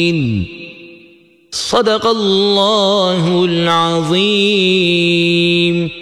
Sadakallahul azim.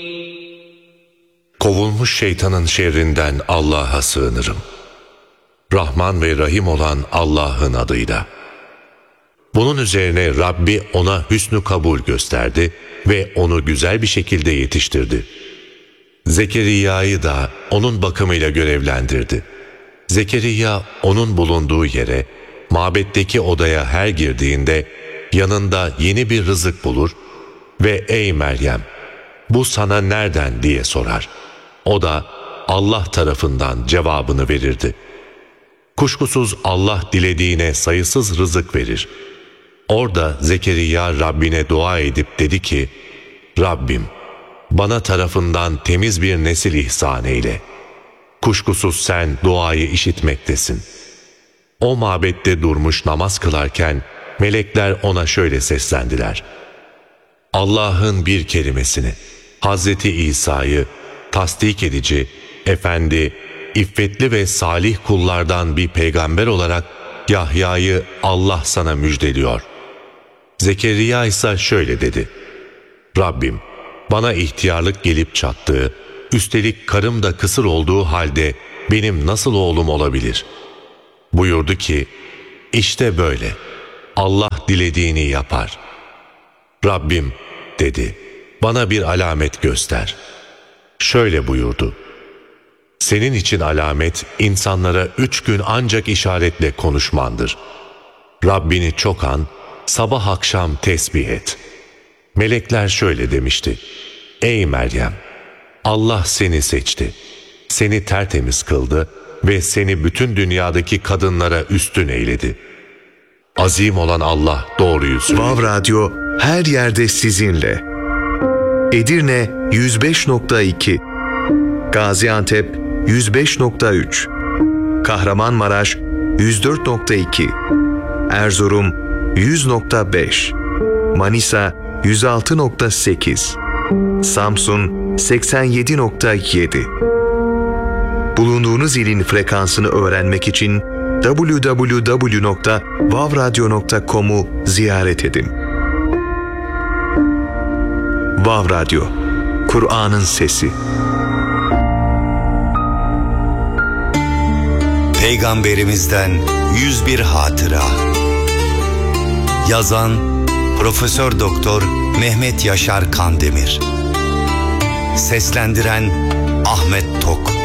Kovulmuş şeytanın şerrinden Allah'a sığınırım. Rahman ve Rahim olan Allah'ın adıyla. Bunun üzerine Rabbi ona hüsnü kabul gösterdi ve onu güzel bir şekilde yetiştirdi. Zekeriya'yı da onun bakımıyla görevlendirdi. Zekeriya onun bulunduğu yere, mabetteki odaya her girdiğinde yanında yeni bir rızık bulur ve "Ey Meryem, bu sana nereden?" diye sorar. O da Allah tarafından cevabını verirdi. Kuşkusuz Allah dilediğine sayısız rızık verir. Orada Zekeriya Rabbine dua edip dedi ki, "Rabbim, bana tarafından temiz bir nesil ihsan eyle. Kuşkusuz sen duayı işitmektesin." O mabette durmuş namaz kılarken melekler ona şöyle seslendiler: Allah'ın bir kelimesini, Hazreti İsa'yı tasdik edici, efendi, iffetli ve salih kullardan bir peygamber olarak Yahya'yı Allah sana müjdeliyor. Zekeriya ise şöyle dedi: Rabbim, bana ihtiyarlık gelip çattığı, üstelik karım da kısır olduğu halde benim nasıl oğlum olabilir? Buyurdu ki, işte böyle, Allah dilediğini yapar. Rabbim dedi, bana bir alamet göster. Şöyle buyurdu: senin için alamet insanlara 3 gün ancak işaretle konuşmandır. Rabbini çok an, sabah akşam tesbih et. Melekler şöyle demişti: Ey Meryem, Allah seni seçti, seni tertemiz kıldı ve seni bütün dünyadaki kadınlara üstün eyledi. Azim olan Allah doğruyu söylüyor. Vav Radyo her yerde sizinle. Edirne 105.2, Gaziantep 105.3, Kahramanmaraş 104.2, Erzurum 100.5, Manisa 106.8, Samsun 87.7. Bulunduğunuz ilin frekansını öğrenmek için www.vavradyo.com'u ziyaret edin. Vav Radyo, Kur'an'ın sesi. Peygamberimizden 101 hatıra. Yazan Profesör Doktor Mehmet Yaşar Kandemir. Seslendiren Ahmet Tok.